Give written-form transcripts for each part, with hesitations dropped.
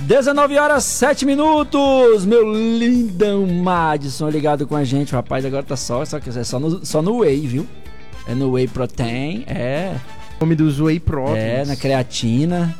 19 horas 7 minutos, meu lindão Madison ligado com a gente, rapaz, agora tá só no Whey, viu? É no Whey Protein, O nome dos Whey Proteins. Na creatina,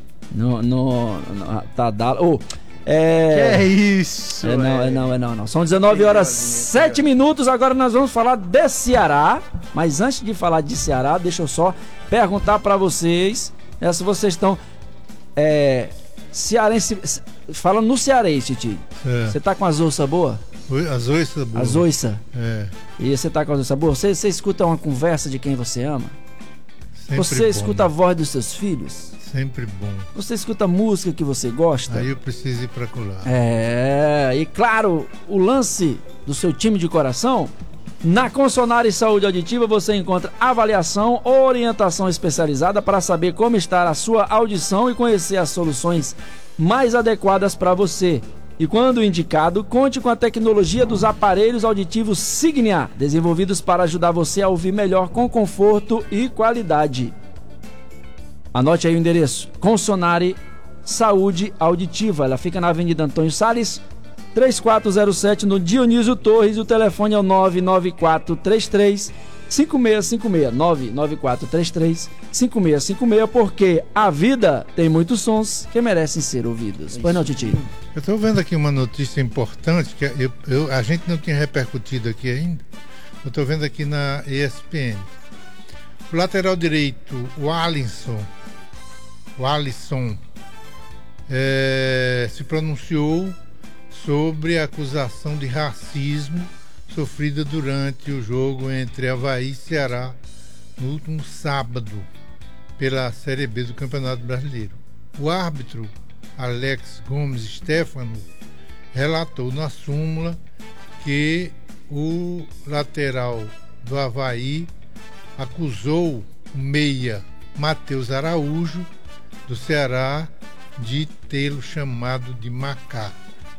Que é isso? Não. São 19 horas 7 minutos, agora nós vamos falar de Ceará, mas antes de falar de Ceará, deixa eu só perguntar pra vocês, se vocês estão... cearense, falando no cearense, Titi. Você tá com as ossas boas? As ossas boas. As ossas? É. E você tá com as ossas boas? Você escuta uma conversa de quem você ama? Sempre você bom, escuta a voz dos seus filhos? Sempre bom. Você escuta a música que você gosta? Aí eu preciso ir pra colar. E claro, o lance do seu time de coração. Na Consonare Saúde Auditiva você encontra avaliação ou orientação especializada para saber como está a sua audição e conhecer as soluções mais adequadas para você. E quando indicado, conte com a tecnologia dos aparelhos auditivos Signia, desenvolvidos para ajudar você a ouvir melhor com conforto e qualidade. Anote aí o endereço: Consonare Saúde Auditiva. Ela fica na Avenida Antônio Salles, 3407, no Dionísio Torres. O telefone é o 99433 5656, 99433 5656, porque a vida tem muitos sons que merecem ser ouvidos. Pois não, Titi? Eu estou vendo aqui uma notícia importante que a gente não tinha repercutido aqui ainda. Eu estou vendo aqui na ESPN. O lateral direito, o Alisson se pronunciou sobre a acusação de racismo sofrida durante o jogo entre Avaí e Ceará no último sábado pela Série B do Campeonato Brasileiro. O árbitro Alex Gomes Stefano relatou na súmula que o lateral do Avaí acusou o meia Matheus Araújo do Ceará de tê-lo chamado de macaco.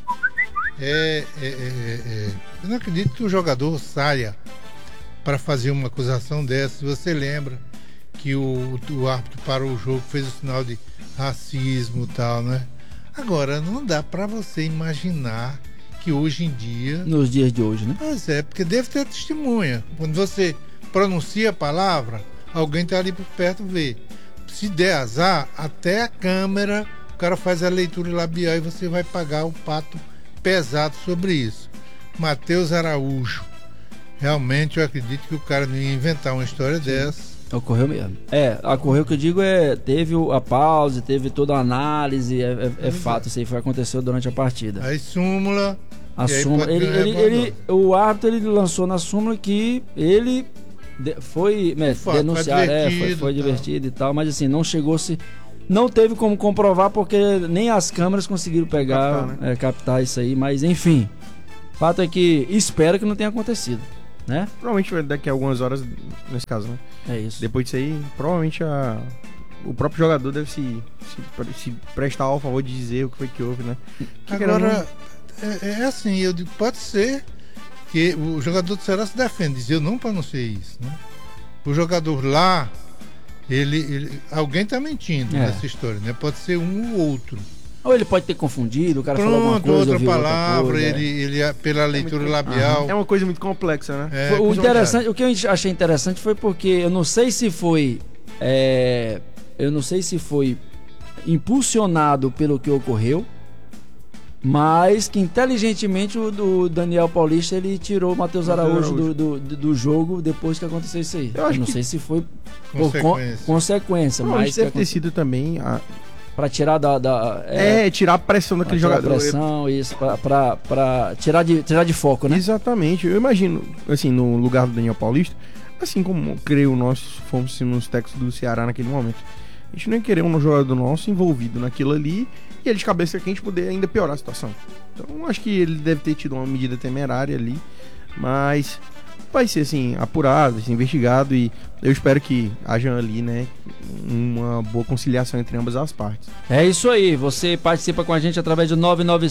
Eu não acredito que o jogador saia para fazer uma acusação dessa. Você lembra que o árbitro parou o jogo, fez o sinal de racismo e tal, né? Agora, não dá para você imaginar que hoje em dia... Nos dias de hoje, né? Pois é, porque deve ter testemunha. Quando você pronuncia a palavra, alguém está ali por perto vê. Se der azar, até a câmera, o cara faz a leitura labial e você vai pagar o pato pesado sobre isso. Matheus Araújo. Realmente eu acredito que o cara não ia inventar uma história dessa. Ocorreu mesmo. Ocorreu, que eu digo teve a pausa, teve toda a análise, fato, isso aí aconteceu durante a partida. Aí súmula. A súmula, o árbitro ele lançou na súmula que ele foi denunciado, foi divertido e tal, mas assim, não teve como comprovar porque nem as câmeras conseguiram captar isso aí, mas enfim, fato é que espero que não tenha acontecido, né? Provavelmente daqui a algumas horas, nesse caso, né? É isso. Depois disso aí, provavelmente o próprio jogador deve se prestar ao favor de dizer o que foi que houve, né? Agora, assim, eu digo, pode ser que o jogador do Ceará se defende, diz, eu não pronunciei isso, né? O jogador lá, alguém está mentindo nessa história, né? Pode ser um ou outro. Ou ele pode ter confundido, o cara falou alguma coisa, outra palavra, outra coisa, ele pela leitura labial. É uma coisa muito complexa, né? O que eu achei interessante foi porque eu não sei se foi impulsionado pelo que ocorreu, mas que inteligentemente o Daniel Paulista ele tirou o Matheus Araújo do jogo depois que aconteceu isso aí. Eu não sei se foi por consequência, mas deve ter sido também para tirar tirar a pressão daquele jogador. Pressão, isso, para tirar de foco, né? Exatamente. Eu imagino, assim, no lugar do Daniel Paulista, assim como creio nós fomos nos técnicos do Ceará naquele momento. A gente não ia querer um jogador nosso envolvido naquilo ali e ele de cabeça quente poder ainda piorar a situação. Então acho que ele deve ter tido uma medida temerária ali, mas vai ser assim, apurado, assim, investigado, e eu espero que haja ali, né, uma boa conciliação entre ambas as partes. É isso aí, você participa com a gente através do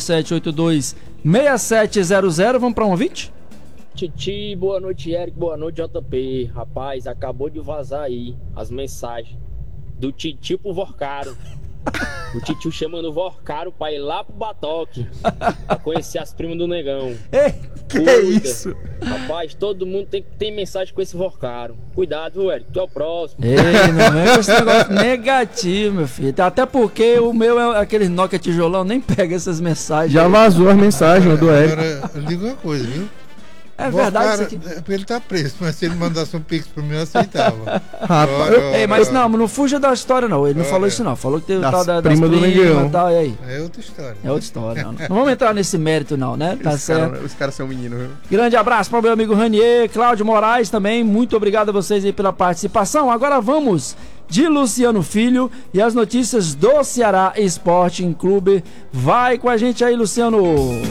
997826700. Vamos para um ouvinte? Titi, boa noite, Eric, boa noite, JP. Rapaz, acabou de vazar aí as mensagens do Titi pro Vorcaro. O titio chamando o Vorcaro pra ir lá pro Batoque pra conhecer as primas do Negão. Ei, que é isso? Rapaz, todo mundo tem mensagem com esse Vorcaro. Cuidado, viu, Eric? Tu é o próximo. Ei, não vem com esse negócio negativo, meu filho. Até porque o meu é aquele Nokia tijolão, nem pega essas mensagens. Já vazou as mensagens do Eric. Agora, eu digo uma coisa, viu? É verdade isso aqui. Ele tá preso, mas se ele mandasse um pix pra mim, eu aceitava. Rapaz, Ei, mas não fuja da história, não. Ele não falou isso, não. Falou que teve o tal das primas do Negão. e tal, e aí? É outra história. É outra história, não. Não vamos entrar nesse mérito, não, né? Tá certo. Os caras são meninos, viu? Grande abraço para o meu amigo Ranier, Cláudio Moraes também. Muito obrigado a vocês aí pela participação. Agora vamos de Luciano Filho e as notícias do Ceará Sporting Clube. Vai com a gente aí, Luciano.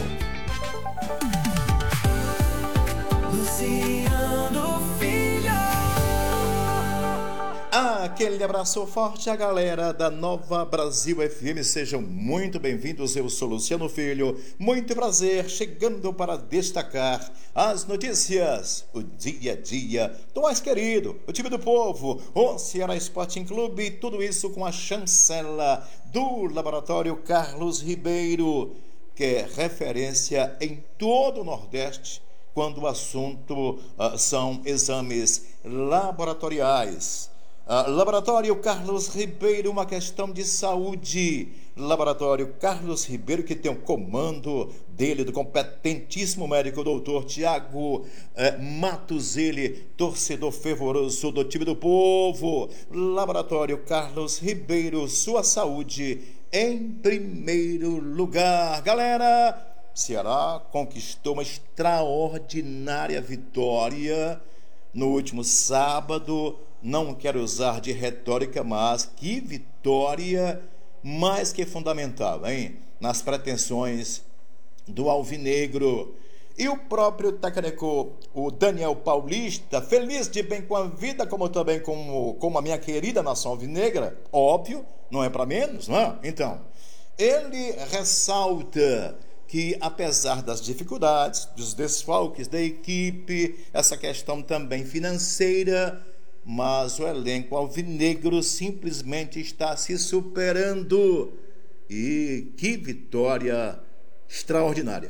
Aquele abraço forte à galera da Nova Brasil FM, sejam muito bem-vindos, eu sou Luciano Filho, muito prazer, chegando para destacar as notícias, o dia a dia do mais querido, o time do povo, o Ceará Sporting Clube, tudo isso com a chancela do Laboratório Carlos Ribeiro, que é referência em todo o Nordeste, quando o assunto são exames laboratoriais. Laboratório Carlos Ribeiro, uma questão de saúde. Laboratório Carlos Ribeiro, que tem o comando dele, do competentíssimo médico doutor Tiago Matos, ele, torcedor fervoroso do time do povo. Laboratório Carlos Ribeiro, sua saúde em primeiro lugar. Galera, Ceará conquistou uma extraordinária vitória no último sábado. Não quero usar de retórica, mas que vitória mais que fundamental, hein? Nas pretensões do Alvinegro. E o próprio técnico, o Daniel Paulista, feliz de bem com a vida, como também como a minha querida nação alvinegra, óbvio, não é para menos, não é? Então, ele ressalta que, apesar das dificuldades, dos desfalques da equipe, essa questão também financeira, mas o elenco alvinegro simplesmente está se superando. E que vitória extraordinária.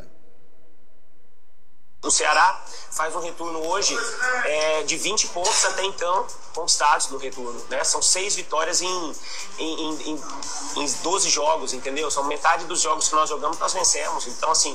O Ceará faz um retorno hoje de 20 pontos até então conquistados no retorno, né? São 6 vitórias em 12 jogos, entendeu? São metade dos jogos que nós jogamos, nós vencemos. Então, assim,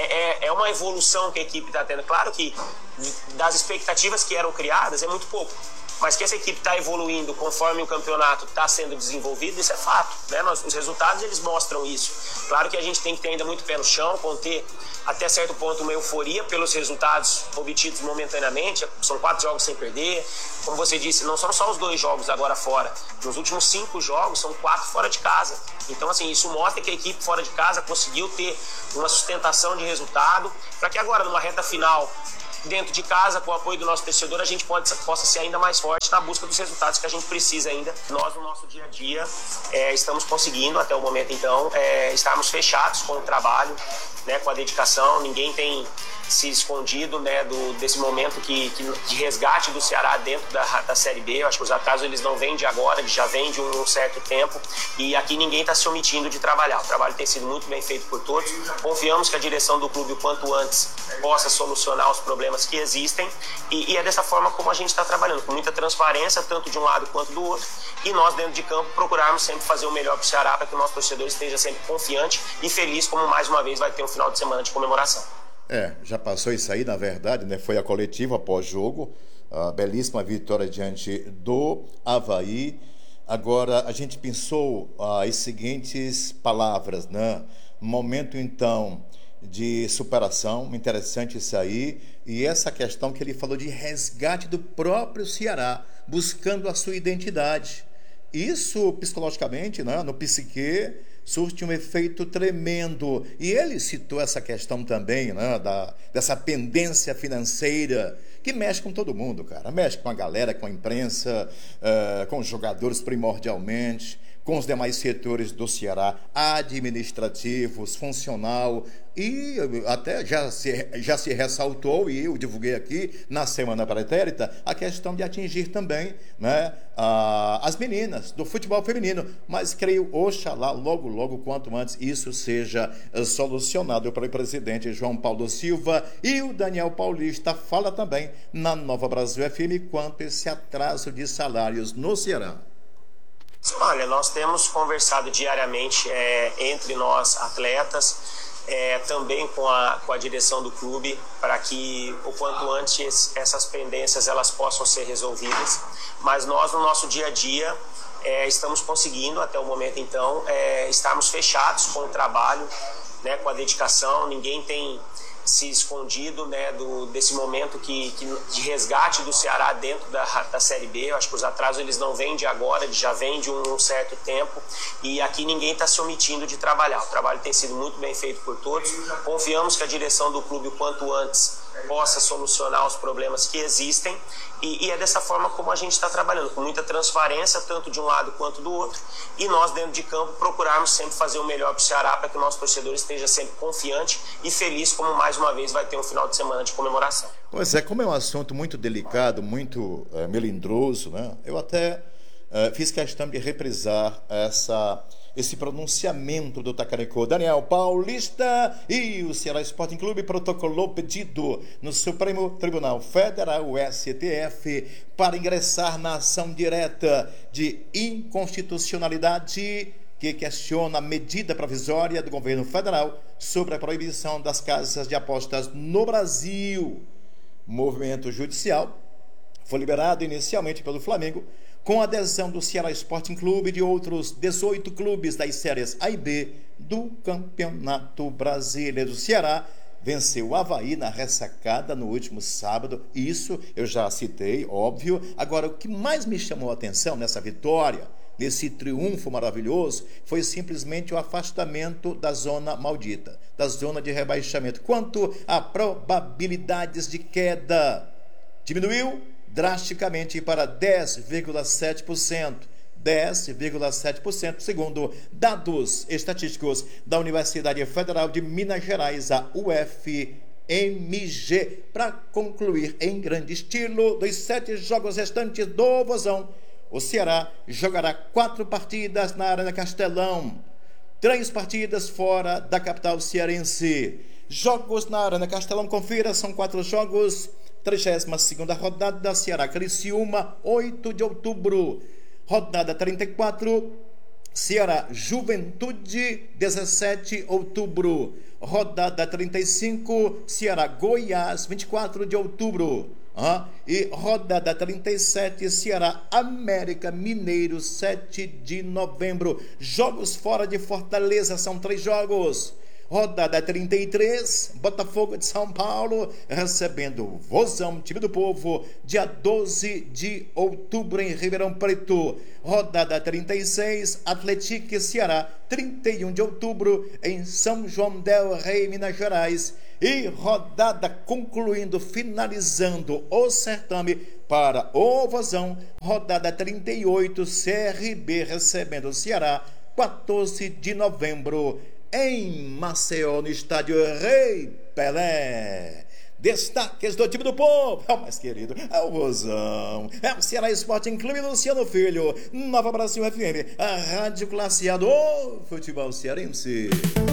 é uma evolução que a equipe está tendo. Claro que das expectativas que eram criadas é muito pouco, mas que essa equipe está evoluindo conforme o campeonato está sendo desenvolvido, isso é fato, né? Os resultados, eles mostram isso. Claro que a gente tem que ter ainda muito pé no chão, conter até certo ponto uma euforia pelos resultados obtidos momentaneamente. São 4 jogos sem perder, como você disse, não são só os 2 jogos agora fora, nos últimos 5 jogos são 4 fora de casa. Então, assim, isso mostra que a equipe fora de casa conseguiu ter uma sustentação de resultado, para que agora, numa reta final, dentro de casa, com o apoio do nosso torcedor, a gente possa ser ainda mais forte na busca dos resultados que a gente precisa ainda. Nós, no nosso dia a dia, estamos conseguindo, até o momento, então, estarmos fechados com o trabalho, né, com a dedicação. Ninguém tem se escondido, né, desse momento de resgate do Ceará dentro da Série B. Eu acho que os atrasos, eles não vêm de agora, eles já vêm de um certo tempo, e aqui ninguém está se omitindo de trabalhar. O trabalho tem sido muito bem feito por todos. Confiamos que a direção do clube, o quanto antes, possa solucionar os problemas que existem, e é dessa forma como a gente está trabalhando, com muita transparência, tanto de um lado quanto do outro, e nós, dentro de campo, procurarmos sempre fazer o melhor para o Ceará, para que o nosso torcedor esteja sempre confiante e feliz, como mais uma vez vai ter um final de semana de comemoração. Já passou isso aí, na verdade, né? Foi a coletiva após-jogo, a belíssima vitória diante do Avaí. Agora, a gente pensou as seguintes palavras, né? Momento, então, de superação, interessante isso aí, e essa questão que ele falou de resgate do próprio Ceará, buscando a sua identidade. Isso, psicologicamente, né? No psique, surte um efeito tremendo. E ele citou essa questão também, né, dessa pendência financeira que mexe com todo mundo, cara. Mexe com a galera, com a imprensa, com os jogadores primordialmente, com os demais setores do Ceará, administrativos, funcional, e até já se ressaltou, e eu divulguei aqui na Semana Pretérita, a questão de atingir também, né, as meninas do futebol feminino, mas creio, oxalá, logo, quanto antes, isso seja solucionado pelo presidente João Paulo Silva. E o Daniel Paulista fala também na Nova Brasil FM quanto a esse atraso de salários no Ceará. Olha, nós temos conversado diariamente entre nós atletas, também com a direção do clube, para que o quanto antes essas pendências elas possam ser resolvidas. Mas nós, no nosso dia a dia, estamos conseguindo, até o momento então, estarmos fechados com o trabalho, né, com a dedicação. Ninguém tem se escondido, né, desse momento de resgate do Ceará dentro da Série B. Eu acho que os atrasos eles não vêm de agora, eles já vêm de um certo tempo, e aqui ninguém está se omitindo de trabalhar. O trabalho tem sido muito bem feito por todos. Confiamos que a direção do clube, o quanto antes, possa solucionar os problemas que existem, e é dessa forma como a gente está trabalhando, com muita transparência, tanto de um lado quanto do outro, e nós dentro de campo procurarmos sempre fazer o melhor para o Ceará, para que o nosso torcedor esteja sempre confiante e feliz, como mais uma vez vai ter um final de semana de comemoração. Pois é, como é um assunto muito delicado, muito melindroso, né? Eu até fiz questão de reprisar esse pronunciamento do Tacaricô. Daniel Paulista e o Ceará Sporting Clube protocolou pedido no Supremo Tribunal Federal, o STF, para ingressar na ação direta de inconstitucionalidade que questiona a medida provisória do governo federal sobre a proibição das casas de apostas no Brasil. O movimento judicial foi liberado inicialmente pelo Flamengo, com adesão do Ceará Sporting Clube e de outros 18 clubes das séries A e B do Campeonato Brasileiro. O Ceará venceu o Avaí na ressacada no último sábado. Isso eu já citei, óbvio. Agora, o que mais me chamou a atenção nessa vitória, nesse triunfo maravilhoso, foi simplesmente o afastamento da zona maldita, da zona de rebaixamento. Quanto a probabilidades de queda, diminuiu drasticamente para 10,7%. 10,7%, segundo dados estatísticos da Universidade Federal de Minas Gerais, a UFMG. Para concluir em grande estilo, dos 7 jogos restantes do Vozão, o Ceará jogará 4 partidas na Arena Castelão, 3 partidas fora da capital cearense. Jogos na Arena Castelão, confira, são 4 jogos. 32ª rodada da Ceará Criciúma, 8 de outubro. Rodada 34, Ceará Juventude, 17 de outubro. Rodada 35, Ceará Goiás, 24 de outubro. E rodada 37, Ceará América Mineiro, 7 de novembro. Jogos fora de Fortaleza, são 3 jogos. Rodada 33, Botafogo de São Paulo recebendo o Vozão, time do povo, dia 12 de outubro em Ribeirão Preto. Rodada 36, Atlético e Ceará, 31 de outubro em São João del Rei, Minas Gerais. E rodada concluindo, finalizando o certame para o Vozão, rodada 38, CRB recebendo o Ceará, 14 de novembro. Em Maceió, no estádio Rei Pelé. Destaques do time do povo, é o mais querido, é o Vozão, é o Ceará Sporting Clube, Luciano Filho, Nova Brasil FM, a rádio classe A do futebol cearense.